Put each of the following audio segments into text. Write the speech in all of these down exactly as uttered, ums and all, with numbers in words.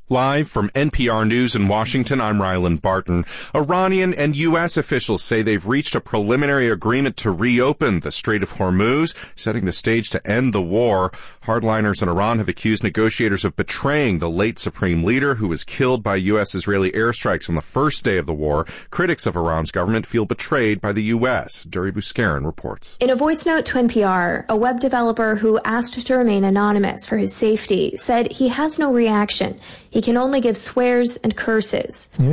Live from N P R News in Washington, I'm Ryland Barton. Iranian and U S officials say they've reached a preliminary agreement to reopen the Strait of Hormuz, setting the stage to end the war. Hardliners in Iran have accused negotiators of betraying the late supreme leader who was killed by U S-Israeli airstrikes on the first day of the war. Critics of Iran's government feel betrayed by the U S. Duri Buscarin reports. In a voice note to N P R, a web developer who asked to remain anonymous for his safety said he has no reaction. He can only give swears and curses. I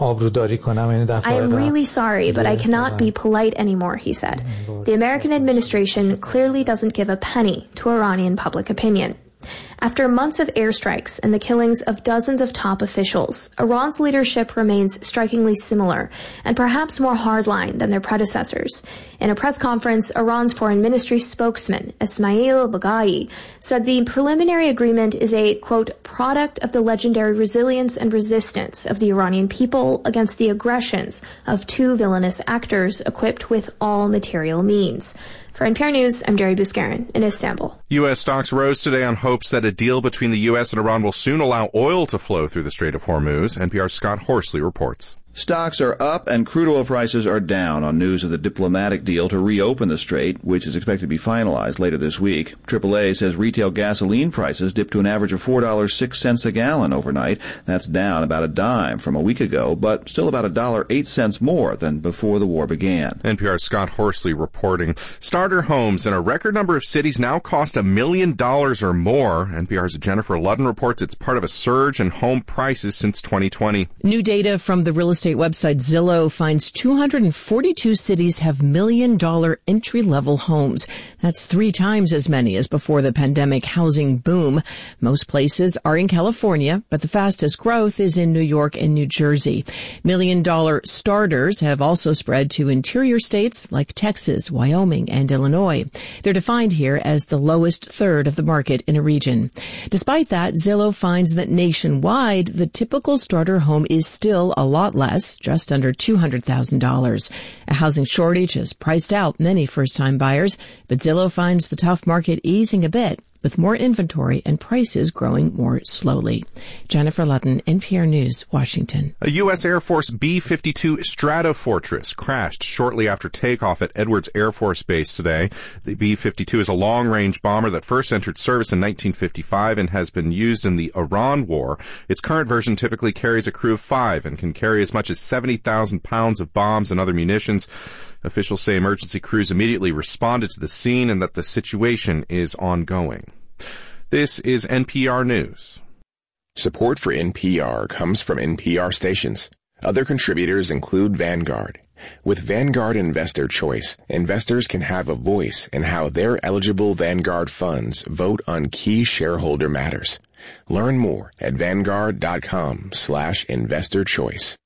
am really sorry, but I cannot be polite anymore, he said. The American administration clearly doesn't give a penny to Iranian public opinion. After months of airstrikes and the killings of dozens of top officials, Iran's leadership remains strikingly similar and perhaps more hardline than their predecessors. In a press conference, Iran's foreign ministry spokesman, Ismail Baghai, said the preliminary agreement is a, quote, product of the legendary resilience and resistance of the Iranian people against the aggressions of two villainous actors equipped with all material means. For N P R News, I'm Duri Buscarin in Istanbul. U S stocks rose today on hopes that a deal between the U S and Iran will soon allow oil to flow through the Strait of Hormuz. N P R's Scott Horsley reports. Stocks are up and crude oil prices are down on news of the diplomatic deal to reopen the strait, which is expected to be finalized later this week. triple A says retail gasoline prices dipped to an average of four dollars and six cents a gallon overnight. That's down about a dime from a week ago, but still about one dollar and eight cents more than before the war began. N P R's Scott Horsley reporting. Starter homes in a record number of cities now cost a million dollars or more. N P R's Jennifer Ludden reports it's part of a surge in home prices since twenty twenty. New data from the real estate website Zillow finds two hundred forty-two cities have million-dollar entry-level homes. That's three times as many as before the pandemic housing boom. Most places are in California, but the fastest growth is in New York and New Jersey. Million-dollar starters have also spread to interior states like Texas, Wyoming, and Illinois. They're defined here as the lowest third of the market in a region. Despite that, Zillow finds that nationwide, the typical starter home is still a lot less, just under two hundred thousand dollars. A housing shortage has priced out many first-time buyers, but Zillow finds the tough market easing a bit, with more inventory and prices growing more slowly. Jennifer Ludden, N P R News, Washington. A U S Air Force B fifty-two Stratofortress crashed shortly after takeoff at Edwards Air Force Base today. The B fifty-two is a long-range bomber that first entered service in nineteen fifty-five and has been used in the Iran War. Its current version typically carries a crew of five and can carry as much as seventy thousand pounds of bombs and other munitions. Officials say emergency crews immediately responded to the scene and that the situation is ongoing. This is N P R News. Support for N P R comes from N P R stations. Other contributors include Vanguard. With Vanguard Investor Choice, investors can have a voice in how their eligible Vanguard funds vote on key shareholder matters. Learn more at vanguard.com slash investor choice.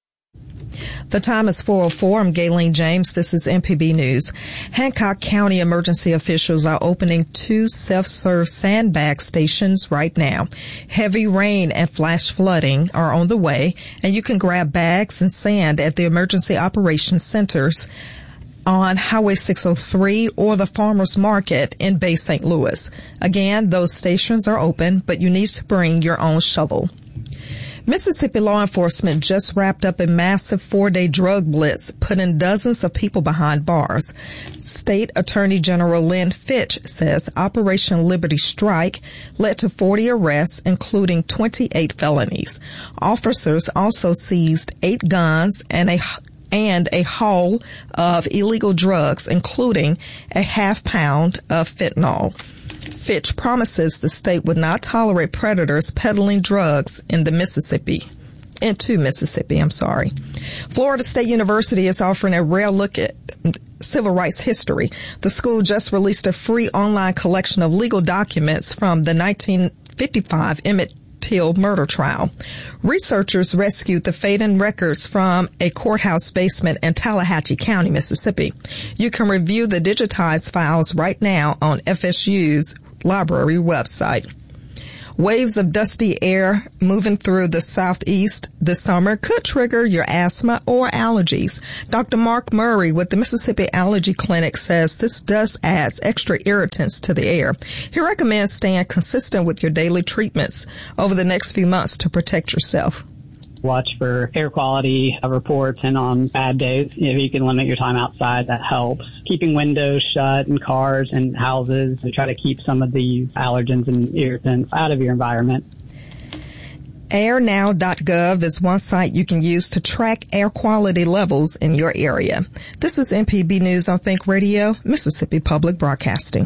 The time is four oh four. I'm Gayleen James. This is M P B News. Hancock County emergency officials are opening two self-serve sandbag stations right now. Heavy rain and flash flooding are on the way, and you can grab bags and sand at the emergency operations centers on Highway six oh three or the Farmers Market in Bay Saint Louis. Again, those stations are open, but you need to bring your own shovel. Mississippi law enforcement just wrapped up a massive four-day drug blitz, putting dozens of people behind bars. State Attorney General Lynn Fitch says Operation Liberty Strike led to forty arrests, including twenty-eight felonies. Officers also seized eight guns and a and a haul of illegal drugs, including a half pound of fentanyl. Fitch promises the state would not tolerate predators peddling drugs in the Mississippi, into Mississippi, I'm sorry. Florida State University is offering a rare look at civil rights history. The school just released a free online collection of legal documents from the nineteen fifty-five Emmett Till murder trial. Researchers rescued the fading records from a courthouse basement in Tallahatchie County, Mississippi. You can review the digitized files right now on F S U's library website. Waves of dusty air moving through the southeast this summer could trigger your asthma or allergies. Doctor Mark Murray with the Mississippi Allergy Clinic says this dust adds extra irritants to the air. He recommends staying consistent with your daily treatments over the next few months to protect yourself. Watch for air quality reports, and on bad days, if you can limit your time outside, that helps. Keeping windows shut in cars and houses to try to keep some of these allergens and irritants out of your environment. air now dot gov is one site you can use to track air quality levels in your area. This is M P B News on Think Radio, Mississippi Public Broadcasting.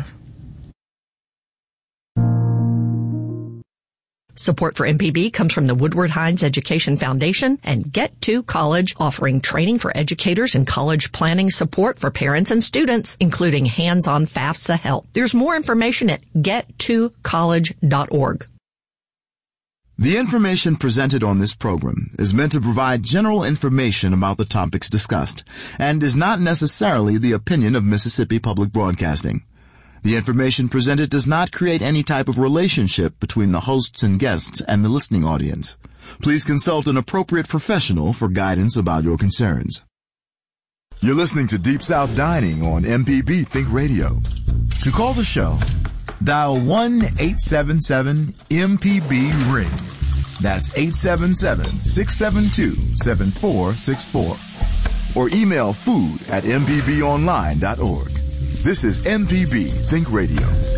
Support for M P B comes from the Woodward Hines Education Foundation and Get to College, offering training for educators and college planning support for parents and students, including hands-on FAFSA help. There's more information at get to college dot org. The information presented on this program is meant to provide general information about the topics discussed and is not necessarily the opinion of Mississippi Public Broadcasting. The information presented does not create any type of relationship between the hosts and guests and the listening audience. Please consult an appropriate professional for guidance about your concerns. You're listening to Deep South Dining on M P B Think Radio. To call the show, dial one eight seven seven M P B ring. That's eight seven seven, six seven two, seven four six four. Or email food at m p b online dot org. This is M P B Think Radio.